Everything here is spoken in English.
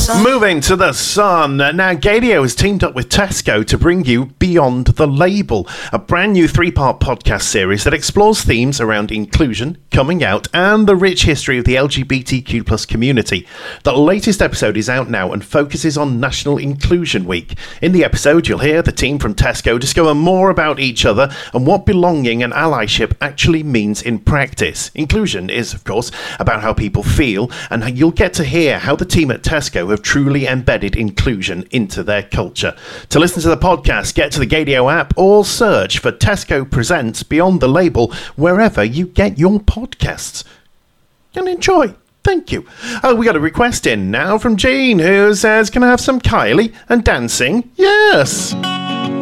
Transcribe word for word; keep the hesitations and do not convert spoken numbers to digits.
sun. Moving to the sun. Now, Gadio has teamed up with Tesco to bring you Beyond the Label, a brand new three-part podcast series that explores themes around inclusion, coming out, and the rich history of the L G B T Q plus community. The latest episode is out now and focuses on National Inclusion Week. In the episode, you'll hear the team from Tesco discover more about each other and what belonging and allyship actually means in practice. Inclusion is, of course, about how people feel, and you'll get to hear how the team at Tesco have truly embedded inclusion into their culture. To listen to the podcast, get to the Gadio app or search for Tesco Presents Beyond the Label wherever you get your podcasts. And enjoy. Thank you. Oh, we got a request in now from Jean, who says, can I have some Kylie and dancing? Yes.